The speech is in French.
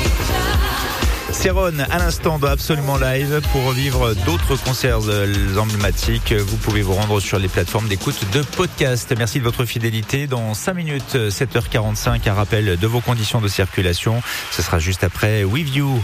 Céron, à l'instant, dans Absolument Live. Pour revivre d'autres concerts emblématiques, vous pouvez vous rendre sur les plateformes d'écoute de podcast. Merci de votre fidélité. Dans 5 minutes, 7h45, un rappel de vos conditions de circulation. Ce sera juste après With You.